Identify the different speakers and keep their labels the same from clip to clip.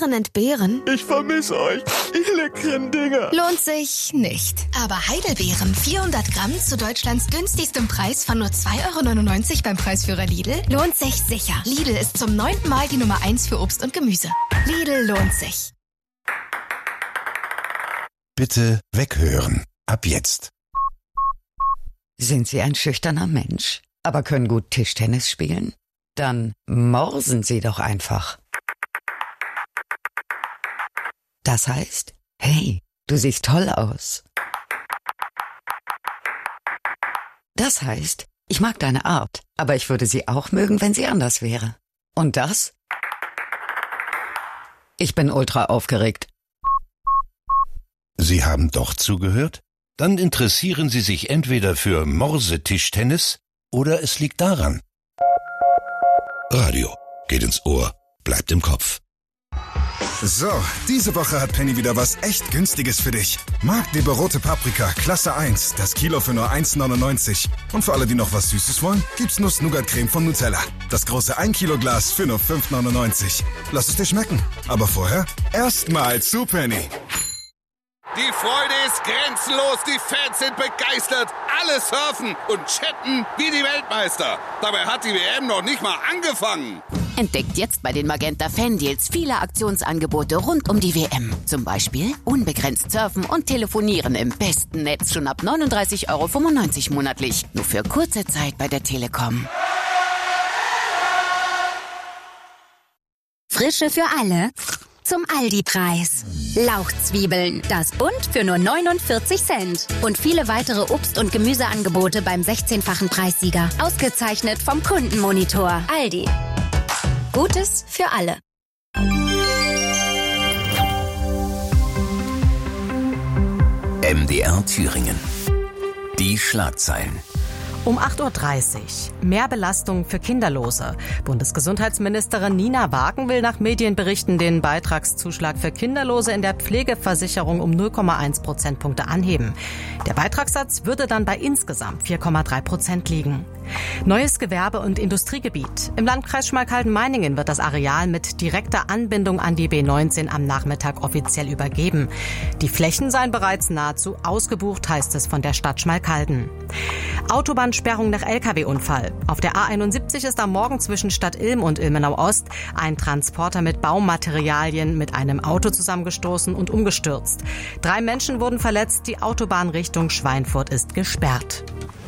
Speaker 1: Beeren entbehren?
Speaker 2: Ich vermisse euch, ihr leckeren Dinger.
Speaker 1: Lohnt sich nicht. Aber Heidelbeeren, 400 Gramm zu Deutschlands günstigstem Preis von nur 2,99 € beim Preisführer Lidl, lohnt sich sicher. Lidl ist zum 9. Mal die Nummer 1 für Obst und Gemüse. Lidl lohnt sich.
Speaker 3: Bitte weghören. Ab jetzt.
Speaker 4: Sind Sie ein schüchterner Mensch, aber können gut Tischtennis spielen? Dann morsen Sie doch einfach. Das heißt, hey, du siehst toll aus. Das heißt, ich mag deine Art, aber ich würde sie auch mögen, wenn sie anders wäre. Und das? Ich bin ultra aufgeregt.
Speaker 3: Sie haben doch zugehört? Dann interessieren Sie sich entweder für Morsetischtennis oder es liegt daran. Radio geht ins Ohr, bleibt im Kopf.
Speaker 5: So, diese Woche hat Penny wieder was echt Günstiges für dich. Marktliebe rote Paprika, Klasse 1, das Kilo für nur 1,99. Und für alle, die noch was Süßes wollen, gibt's Nuss-Nougat-Creme von Nutella. Das große 1 Kilo Glas für nur 5,99. Lass es dir schmecken. Aber vorher erstmal zu Penny.
Speaker 6: Die Freude ist grenzenlos, die Fans sind begeistert, alle surfen und chatten wie die Weltmeister. Dabei hat die WM noch nicht mal angefangen.
Speaker 7: Entdeckt jetzt bei den Magenta Fan-Deals viele Aktionsangebote rund um die WM. Zum Beispiel unbegrenzt surfen und telefonieren im besten Netz schon ab 39,95 € monatlich. Nur für kurze Zeit bei der Telekom.
Speaker 8: Frische für alle. Zum Aldi-Preis. Lauchzwiebeln, das Bund für nur 49 Cent. Und viele weitere Obst- und Gemüseangebote beim 16-fachen Preissieger. Ausgezeichnet vom Kundenmonitor. Aldi. Gutes für alle.
Speaker 9: MDR Thüringen. Die Schlagzeilen.
Speaker 10: Um 8:30 Uhr. Mehr Belastung für Kinderlose. Bundesgesundheitsministerin Nina Wagen will nach Medienberichten den Beitragszuschlag für Kinderlose in der Pflegeversicherung um 0,1 Prozentpunkte anheben. Der Beitragssatz würde dann bei insgesamt 4,3% liegen. Neues Gewerbe- und Industriegebiet. Im Landkreis Schmalkalden-Meiningen wird das Areal mit direkter Anbindung an die B19 am Nachmittag offiziell übergeben. Die Flächen seien bereits nahezu ausgebucht, heißt es von der Stadt Schmalkalden. Autobahnsperrung nach LKW-Unfall. Auf der A71 ist am Morgen zwischen Stadt Ilm und Ilmenau-Ost ein Transporter mit Baumaterialien mit einem Auto zusammengestoßen und umgestürzt. 3 Menschen wurden verletzt, die Autobahn Richtung Schweinfurt ist gesperrt.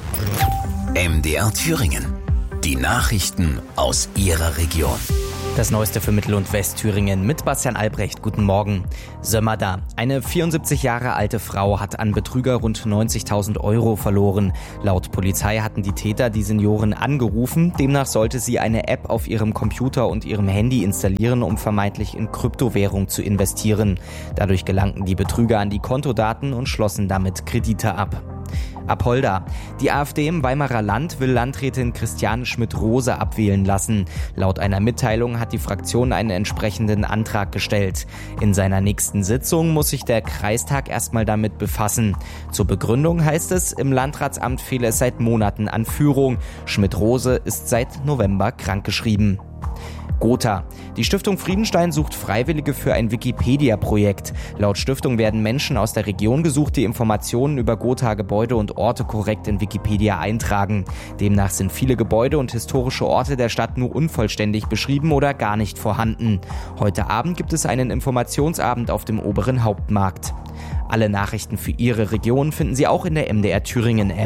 Speaker 9: MDR Thüringen. Die Nachrichten aus Ihrer Region.
Speaker 11: Das Neueste für Mittel- und Westthüringen mit Bastian Albrecht. Guten Morgen. Sömmerda. Eine 74 Jahre alte Frau hat an Betrüger rund 90.000 € verloren. Laut Polizei hatten die Täter die Seniorin angerufen. Demnach sollte sie eine App auf ihrem Computer und ihrem Handy installieren, um vermeintlich in Kryptowährung zu investieren. Dadurch gelangten die Betrüger an die Kontodaten und schlossen damit Kredite ab. Apolda. Die AfD im Weimarer Land will Landrätin Christiane Schmidt-Rose abwählen lassen. Laut einer Mitteilung hat die Fraktion einen entsprechenden Antrag gestellt. In seiner nächsten Sitzung muss sich der Kreistag erstmal damit befassen. Zur Begründung heißt es, im Landratsamt fehle es seit Monaten an Führung. Schmidt-Rose ist seit November krankgeschrieben. Gotha. Die Stiftung Friedenstein sucht Freiwillige für ein Wikipedia-Projekt. Laut Stiftung werden Menschen aus der Region gesucht, die Informationen über Gotha-Gebäude und Orte korrekt in Wikipedia eintragen. Demnach sind viele Gebäude und historische Orte der Stadt nur unvollständig beschrieben oder gar nicht vorhanden. Heute Abend gibt es einen Informationsabend auf dem oberen Hauptmarkt. Alle Nachrichten für Ihre Region finden Sie auch in der MDR Thüringen-App.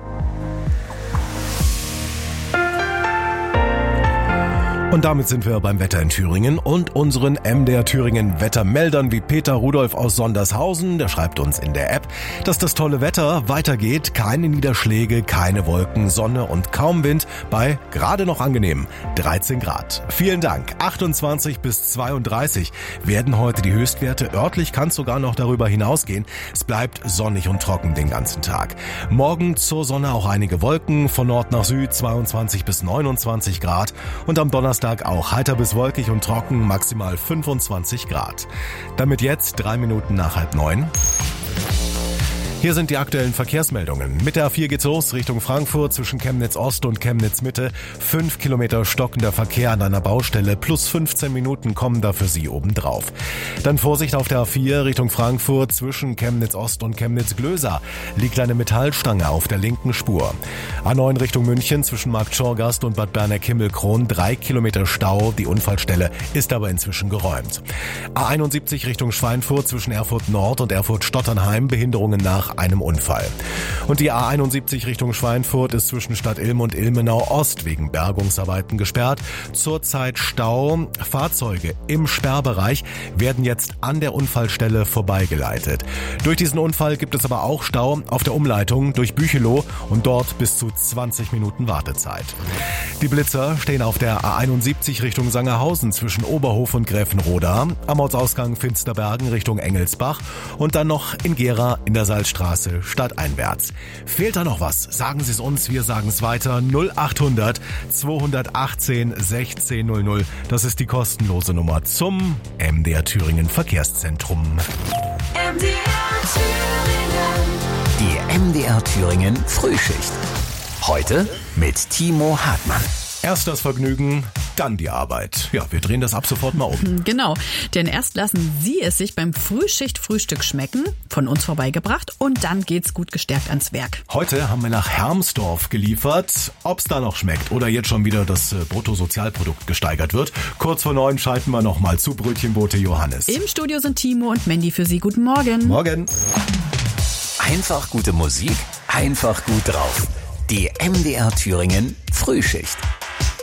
Speaker 12: Und damit sind wir beim Wetter in Thüringen und unseren MDR Thüringen Wettermeldern wie Peter Rudolf aus Sondershausen. Der schreibt uns in der App, dass das tolle Wetter weitergeht. Keine Niederschläge, keine Wolken, Sonne und kaum Wind bei gerade noch angenehm 13 Grad. Vielen Dank. 28 bis 32 werden heute die Höchstwerte. Örtlich kann es sogar noch darüber hinausgehen. Es bleibt sonnig und trocken den ganzen Tag. Morgen zur Sonne auch einige Wolken. Von Nord nach Süd 22 bis 29 Grad. Und am Donnerstag auch heiter bis wolkig und trocken, maximal 25 Grad. Damit jetzt 3 Minuten nach 8:30. Hier sind die aktuellen Verkehrsmeldungen. Mit der A4 geht's los Richtung Frankfurt zwischen Chemnitz Ost und Chemnitz Mitte. 5 Kilometer stockender Verkehr an einer Baustelle plus 15 Minuten kommen da für Sie obendrauf. Dann Vorsicht auf der A4 Richtung Frankfurt zwischen Chemnitz Ost und Chemnitz Glösa. Liegt eine Metallstange auf der linken Spur. A9 Richtung München zwischen Marktschorgast und Bad Berneck-Himmelkron 3 Kilometer Stau. Die Unfallstelle ist aber inzwischen geräumt. A71 Richtung Schweinfurt zwischen Erfurt Nord und Erfurt Stotternheim. Behinderungen nach einem Unfall. Und die A71 Richtung Schweinfurt ist zwischen Stadt Ilm und Ilmenau Ost wegen Bergungsarbeiten gesperrt. Zurzeit Stau. Fahrzeuge im Sperrbereich werden jetzt an der Unfallstelle vorbeigeleitet. Durch diesen Unfall gibt es aber auch Stau auf der Umleitung durch Büchelow und dort bis zu 20 Minuten Wartezeit. Die Blitzer stehen auf der A71 Richtung Sangerhausen zwischen Oberhof und Gräfenroda, am Ortsausgang Finsterbergen Richtung Engelsbach und dann noch in Gera in der Salzstraße stadteinwärts. Fehlt da noch was? Sagen Sie es uns, wir sagen es weiter. 0800 218 1600. Das ist die kostenlose Nummer zum MDR Thüringen Verkehrszentrum.
Speaker 9: MDR Thüringen. Die MDR Thüringen Frühschicht. Heute mit Timo Hartmann.
Speaker 12: Erst das Vergnügen, dann die Arbeit. Ja, wir drehen das ab sofort mal um.
Speaker 13: Genau, denn erst lassen Sie es sich beim Frühschicht-Frühstück schmecken, von uns vorbeigebracht, und dann geht's gut gestärkt ans Werk.
Speaker 12: Heute haben wir nach Hermsdorf geliefert. Ob's da noch schmeckt oder jetzt schon wieder das Bruttosozialprodukt gesteigert wird. Kurz vor 9 schalten wir nochmal zu Brötchenbote Johannes.
Speaker 13: Im Studio sind Timo und Mandy für Sie. Guten Morgen.
Speaker 12: Morgen.
Speaker 9: Einfach gute Musik, einfach gut drauf. Die MDR Thüringen Frühschicht.